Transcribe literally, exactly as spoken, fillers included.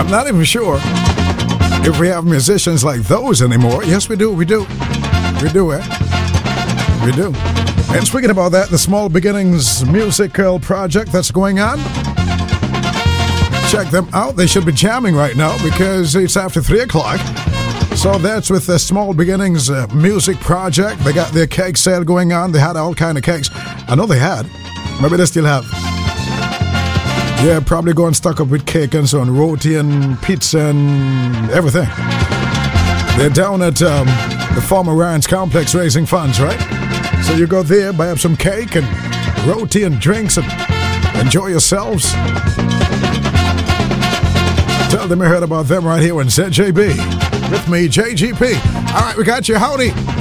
I'm not even sure if we have musicians like those anymore. Yes, we do, we do. We do, eh? We do. And speaking about that, the Small Beginnings musical project that's going on, check them out. They should be jamming right now because it's after three o'clock. So that's with the Small Beginnings uh, music project. They got their cake sale going on. They had all kind of cakes. I know they had. Maybe they still have. Yeah, probably going stuck up with cake and so on, roti and pizza and everything. They're down at um, the former Ryan's Complex raising funds, right? So you go there, buy up some cake and roti and drinks and enjoy yourselves. Tell them you heard about them right here on Z J B. With me, J G P. All right, we got you. Howdy.